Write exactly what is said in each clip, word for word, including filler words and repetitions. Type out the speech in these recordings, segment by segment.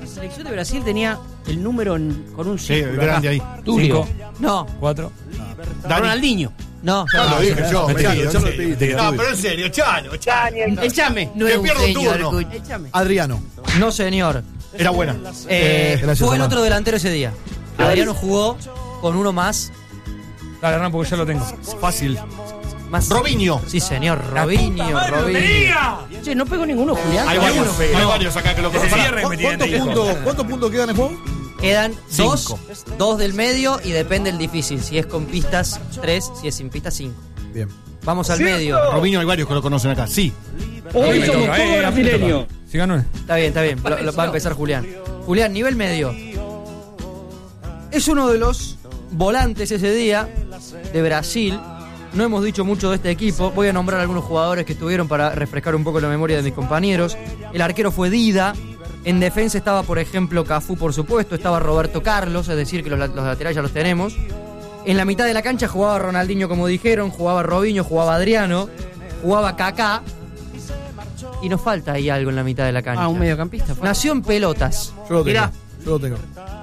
La selección de Brasil tenía el número en, con un Sí, círculo. el grande acá. ahí. Tulio. No. Cuatro. Dani. Ronaldinho. No, Ya lo dije yo, no, metido, no, en no, serio. no, No, pero en serio, Chano, Chano. Échame. no Que es un pierda un genio, turno. Arcucci. Échame. Adriano. No, señor. Era buena. Eh, Gracias, fue el Hernán. otro delantero ese día. Adriano jugó con uno más. Dale, Hernán, porque ya lo tengo. Fácil. más Robinho. Sí, señor. Robinho, Robinho. Che, no pegó ninguno, Julián. Hay varios, hay varios acá que lo Ese conocen. cierre me tienen ¿Cuántos ahí. puntos, ¿Cuántos puntos quedan en juego? Quedan dos, Cinco. dos del medio y depende el difícil. Si es con pistas, tres. Si es sin pistas, cinco. Bien. Vamos al medio. Robinho hay varios que lo conocen acá. Sí. Hoy me somos toca, todos eh, a mí me brasileños. toca. Si ganó. Está bien, está bien. Lo- lo- va a empezar Julián. Julián, nivel medio. Es uno de los volantes ese día de Brasil. No hemos dicho mucho de este equipo. Voy a nombrar algunos jugadores que estuvieron para refrescar un poco la memoria de mis compañeros. El arquero fue Dida. En defensa estaba, por ejemplo, Cafú, por supuesto. Estaba Roberto Carlos, es decir, que los, la- los laterales ya los tenemos. En la mitad de la cancha jugaba Ronaldinho, como dijeron. Jugaba Robinho, jugaba Adriano. Jugaba Kaká. Y nos falta ahí algo en la mitad de la cancha. Ah, un mediocampista. fue. Nació en pelotas. Yo lo tengo. Mirá. Yo lo tengo.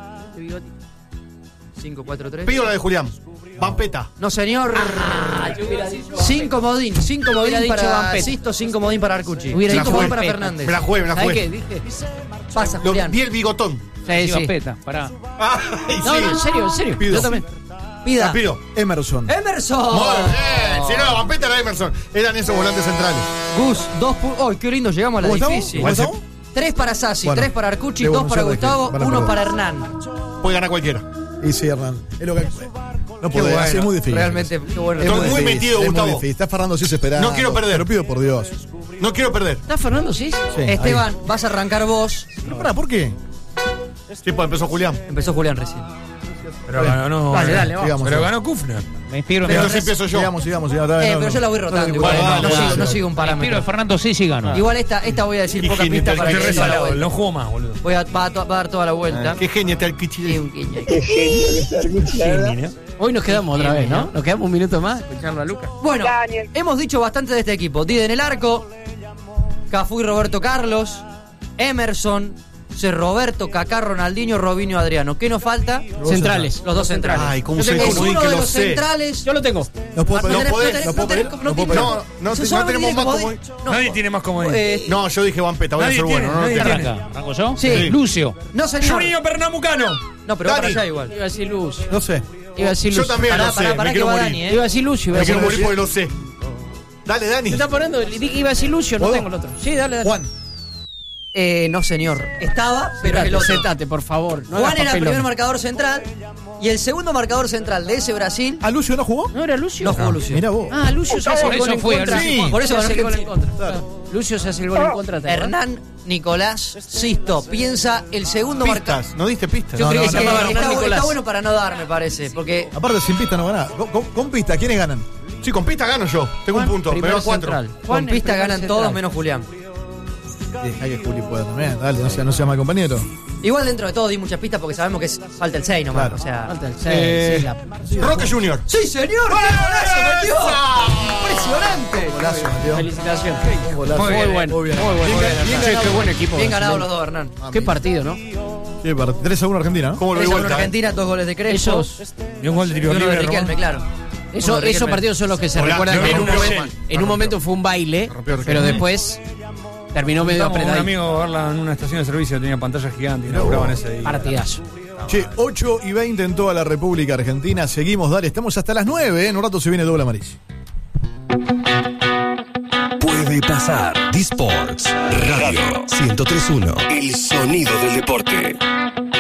cinco cuatro tres. Pido la de Julián. Vampeta. No, señor. Sin comodín. Sin comodín Hubiera dicho para Vampeta. Sisto, sin comodín para Arcucci. Hubiera Sin dicho comodín para Vampeta. Fernández. Me la jugué, me la ¿Sabés jugué. qué? Dije. Pasa, Lo, Julián. vi el bigotón. Sí, sí. Peta, pará. Ay, No, sí. no, en serio, en serio. Pido. Yo también. Pida. La pido. Emerson. Emerson. Muy bien. Si no, Vampeta era Emerson. Eran esos volantes centrales. Gus, dos puntos. ¡Oh, qué lindo! Llegamos a la ¿Cómo estamos? difícil. ¿Cómo Igual se- estamos? Tres para Sassi, Bueno, tres para Arcucci, debo dos para anunciar de que Gustavo, van a uno perder. para Hernán. Puede ganar cualquiera. Y sí, Hernán. Es lo que. No Qué puede, bueno. así es muy difícil. Realmente, qué bueno. Es Estoy muy difícil, metido, es Gustavo. Muy difícil. Está Fernando Cis esperando. No quiero perder. Te lo pido por Dios. No quiero perder. ¿Está Fernando sí? Sí, Esteban, vas a arrancar vos. Pero pará, ¿por qué? Sí, pues empezó Julián. Empezó Julián recién. Pero ganó. Dale, dale, vamos. Sigamos, Pero sigamos. ganó Kufner. Me inspiro en Pero Entonces empiezo yo. Sigamos, sigamos, sigamos. Dale, Eh, no, pero no. yo la voy No, rotando no, igual. no, No, no, sigo, no, no no. sigo un Me parámetro. inspiro en Fernando Sisi y gano. Igual esta, esta voy a decir Y pocas Gini, pistas te- para te que dé toda la resalado, vuelta. No jugó más, boludo. Voy a, va a, to- va a dar toda la vuelta. Qué genio está el Sí, Kichi. un guiño. Hoy nos quedamos otra vez, ¿no? Nos quedamos un minuto más escucharlo a Lucas. Bueno, hemos dicho bastante de este equipo. Dida en el arco, Cafú y Roberto Carlos, Emerson, C. Roberto, Kaká, Ronaldinho, Robinho, Adriano. ¿Qué nos falta? Centrales. Los dos centrales. Ay, cómo Yo sé tengo el Es comodín uno que de lo los sé. centrales. Yo lo tengo. No puedo No pedir. tenés- podés, no tenés- no no puedo tenés- pedir, no no puedo tenés- No, no, Se no solo tenemos tiene más comodín. comodín. No. Nadie tiene más comodín. Eh, No, yo dije Vampeta, voy a Nadie ser tiene, bueno. No, no nadie tengo. tiene. Arranca. ¿Arranco yo? Sí. Lucio. No, señor. Juninho Pernambucano. No, pero va para Dani. allá igual. Iba a decir Lucio. No sé. Iba a decir Yo Lucio. también Pará, lo sé. pará, pará Me que quiero va morir. Dani, ¿eh? Iba a decir Lucio. Iba a Me decir quiero morir Lucio. porque lo sé. Dale, Dani. ¿Me está poniendo? Le dije que iba a decir Lucio, no ¿Puedo? tengo el otro. Sí, dale, dale. Juan. Eh, no, señor. Estaba, pero es el Sentate, otro. sentate, por favor. No Juan hagas era el papelón. primer marcador central y el segundo marcador central de ese Brasil ¿Ah, Lucio no jugó? ¿No era Lucio? no jugó Lucio. Mira vos. Ah, Lucio se hace el Por gol eso en fue, contra. sí. Por eso se hace el ganó gol en contra. Claro. Lucio se hace el gol en contra. ¿te acordás? Hernán Nicolás Sisto piensa el segundo marcador. Pistas. No diste pistas. Yo No, creí no, que se no, llamaba no, Hernán está, Nicolás. está bueno para no dar, me parece, porque Aparte, sin pista no va nada. Con, con, con pista, ¿quiénes ganan? Sí, con pista gano yo. Tengo un punto. Me Primer va cuatro. central. con Juan, el pista primer ganan central. todos menos Julián. Deja que Juli pueda también. Dale, no sea, no sea mal compañero. Igual dentro de todo di muchas pistas porque sabemos que es- falta el seis nomás. Claro. O sea. Falta el seis, Eh, sí, la- Roque Junior. ¡Sí, señor! ¡Qué golazo metió! ¡Impresionante! Golazo, metió. Felicitaciones. Golazo. Muy bueno. Muy bien. Muy bueno. Bien, bien Che, ganado. qué buen equipo. Bien ganados brasileño. los dos, Hernán. Qué partido, ¿no? Sí, para- tres a uno Argentina, ¿no? ¿Cómo lo di tres a uno vuelta? eh? Argentina, dos goles de Crespo. Esos, Y un gol de y tiro uno de libre. Riquelme, Román. claro. eso- Uno de esos Riquelme. partidos son los que se Hola, recuerdan yo que en un, rompió momento, Riquelme. en un momento fue un baile, Rompió Riquelme. pero después terminó medio Juntamos con un apretado. amigo a verla en una estación de servicio, tenía pantalla gigante y inauguraban ese día. Partidazo. Che, ocho y veinte en toda la República Argentina. Seguimos, dale, estamos hasta las nueve. ¿eh? En un rato se viene doble amarillo. Puede pasar. D-Sports Radio ciento tres punto uno. El sonido del deporte.